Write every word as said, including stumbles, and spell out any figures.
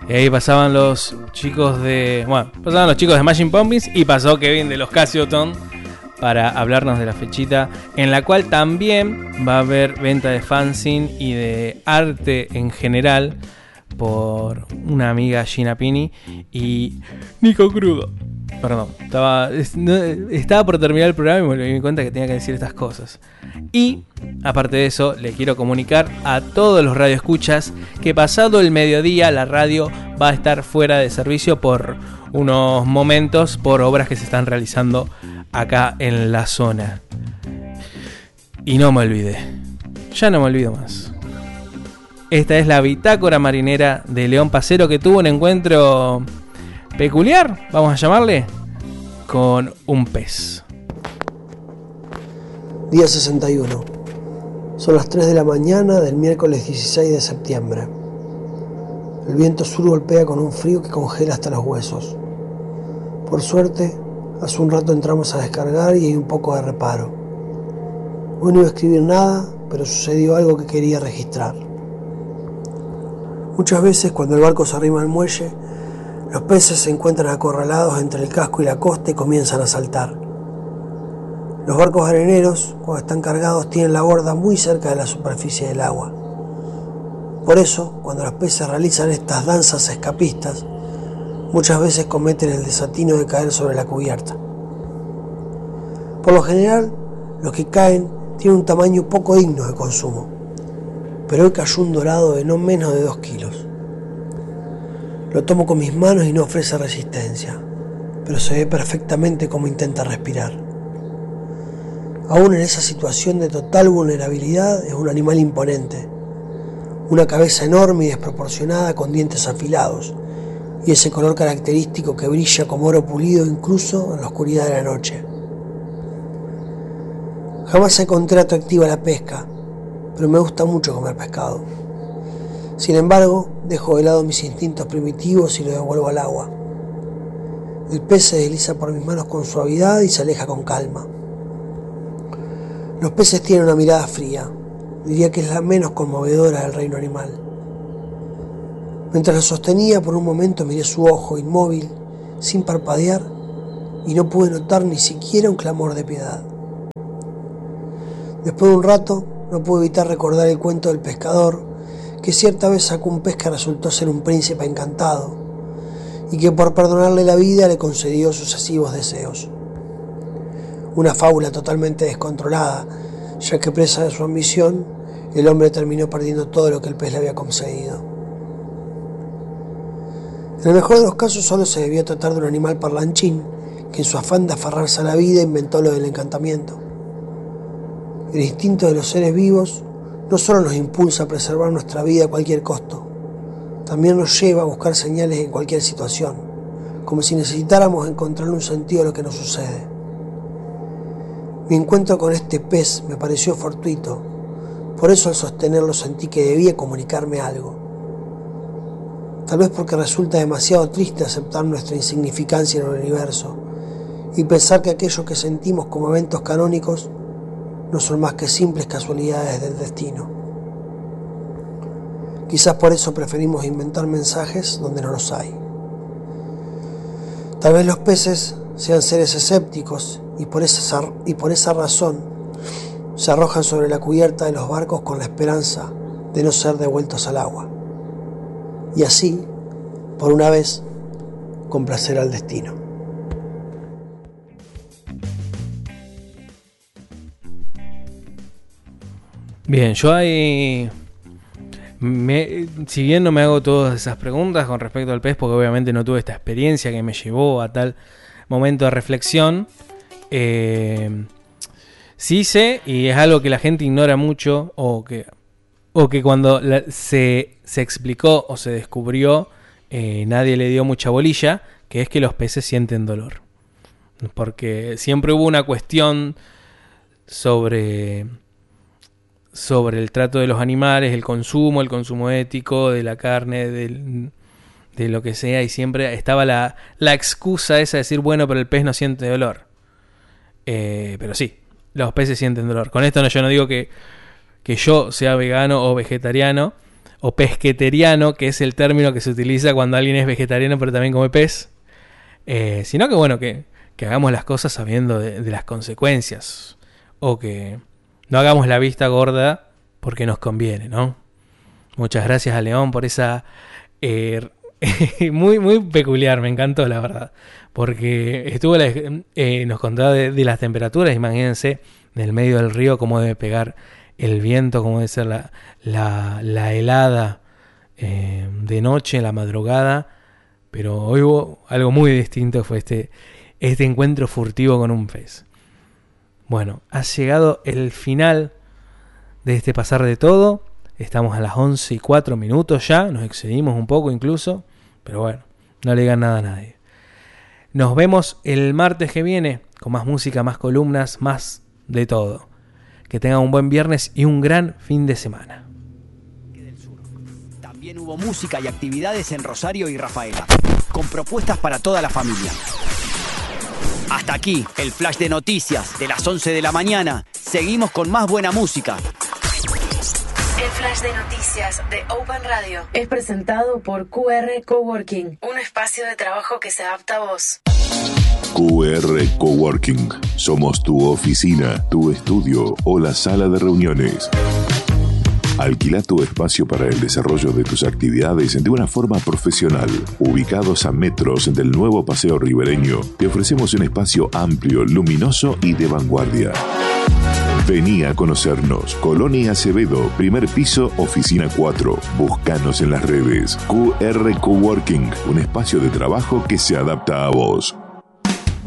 Y ahí pasaban los chicos de... Bueno, pasaban los chicos de Smashing Pumpkins y pasó Kevin de los Cassioton para hablarnos de la fechita, en la cual también va a haber venta de fanzine y de arte en general por una amiga, Gina Pini y Nico Crudo. Perdón, estaba, estaba por terminar el programa y me di cuenta que tenía que decir estas cosas. Y, aparte de eso, le quiero comunicar a todos los radioescuchas que pasado el mediodía la radio va a estar fuera de servicio por unos momentos, por obras que se están realizando acá en la zona. Y no me olvidé, ya no me olvido más. Esta es la bitácora marinera de León Pacero, que tuvo un encuentro peculiar, vamos a llamarle, con un pez. Día sesenta y uno. Son las tres de la mañana del miércoles dieciséis de septiembre. El viento sur golpea con un frío que congela hasta los huesos. Por suerte, hace un rato entramos a descargar y hay un poco de reparo. Hoy no iba a escribir nada, pero sucedió algo que quería registrar. Muchas veces cuando el barco se arrima al muelle, los peces se encuentran acorralados entre el casco y la costa y comienzan a saltar. Los barcos areneros, cuando están cargados, tienen la borda muy cerca de la superficie del agua. Por eso, cuando los peces realizan estas danzas escapistas, muchas veces cometen el desatino de caer sobre la cubierta. Por lo general, los que caen tienen un tamaño poco digno de consumo, pero hoy cayó un dorado de no menos de dos kilos. Lo tomo con mis manos y no ofrece resistencia, pero se ve perfectamente cómo intenta respirar. Aún en esa situación de total vulnerabilidad, es un animal imponente. Una cabeza enorme y desproporcionada con dientes afilados, y ese color característico que brilla como oro pulido incluso en la oscuridad de la noche. Jamás encontré atractiva la pesca, pero me gusta mucho comer pescado. Sin embargo, dejo de lado mis instintos primitivos y lo devuelvo al agua. El pez se desliza por mis manos con suavidad y se aleja con calma. Los peces tienen una mirada fría, diría que es la menos conmovedora del reino animal. Mientras lo sostenía, por un momento miré su ojo inmóvil, sin parpadear, y no pude notar ni siquiera un clamor de piedad. Después de un rato, no pude evitar recordar el cuento del pescador, que cierta vez sacó un pez que resultó ser un príncipe encantado, y que por perdonarle la vida le concedió sucesivos deseos. Una fábula totalmente descontrolada, ya que presa de su ambición, el hombre terminó perdiendo todo lo que el pez le había concedido. En el mejor de los casos solo se debía tratar de un animal parlanchín, que en su afán de aferrarse a la vida inventó lo del encantamiento. El instinto de los seres vivos no solo nos impulsa a preservar nuestra vida a cualquier costo, también nos lleva a buscar señales en cualquier situación, como si necesitáramos encontrar un sentido a lo que nos sucede. Mi encuentro con este pez me pareció fortuito, por eso al sostenerlo sentí que debía comunicarme algo. Tal vez porque resulta demasiado triste aceptar nuestra insignificancia en el universo y pensar que aquello que sentimos como eventos canónicos no son más que simples casualidades del destino. Quizás por eso preferimos inventar mensajes donde no los hay. Tal vez los peces sean seres escépticos y por esa, y por esa razón se arrojan sobre la cubierta de los barcos con la esperanza de no ser devueltos al agua. Y así, por una vez, complacer al destino. Bien, yo ahí, me, si bien no me hago todas esas preguntas con respecto al pez, porque obviamente no tuve esta experiencia que me llevó a tal momento de reflexión, eh, sí sé, y es algo que la gente ignora mucho, o que, o que cuando la, se, se explicó o se descubrió, eh, nadie le dio mucha bolilla, que es que los peces sienten dolor. Porque siempre hubo una cuestión sobre... sobre el trato de los animales, el consumo, el consumo ético de la carne, del, de lo que sea, y siempre estaba la, la excusa esa de decir, bueno, pero el pez no siente dolor. Eh, pero sí, los peces sienten dolor. Con esto no, yo no digo que, que yo sea vegano o vegetariano, o pesqueteriano, que es el término que se utiliza cuando alguien es vegetariano pero también come pez, eh, sino que bueno, que, que hagamos las cosas sabiendo de, de las consecuencias, o que no hagamos la vista gorda porque nos conviene, ¿no? Muchas gracias a León por esa... Eh, muy, muy peculiar, me encantó la verdad, porque estuvo la, eh, nos contaba de, de las temperaturas, imagínense, del medio del río, cómo debe pegar el viento, cómo debe ser la, la, la helada eh, de noche, en la madrugada, pero hoy hubo algo muy distinto, fue este, este encuentro furtivo con un pez. Bueno, ha llegado el final de este pasar de todo. Estamos a las once y cuatro minutos ya, nos excedimos un poco incluso, pero bueno, no le digan nada a nadie. Nos vemos el martes que viene con más música, más columnas, más de todo. Que tengan un buen viernes y un gran fin de semana. También hubo música y actividades en Rosario y Rafaela, con propuestas para toda la familia. Hasta aquí el flash de noticias de las once de la mañana. Seguimos con más buena música. El flash de noticias de Open Radio es presentado por Q R Coworking, un espacio de trabajo que se adapta a vos. Q R Coworking. Somos tu oficina, tu estudio o la sala de reuniones. Alquila tu espacio para el desarrollo de tus actividades de una forma profesional. Ubicados a metros del nuevo Paseo Ribereño, te ofrecemos un espacio amplio, luminoso y de vanguardia. Vení a conocernos. Colonia Acevedo, primer piso, oficina cuatro. Búscanos en las redes. Q R Coworking, un espacio de trabajo que se adapta a vos.